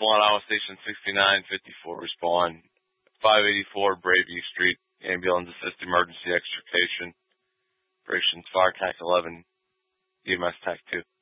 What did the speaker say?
1, Iowa Station 6954, respond. 584 Bravey Street, ambulance assist emergency extrication. Operations Fire TAC 11, EMS TAC 2.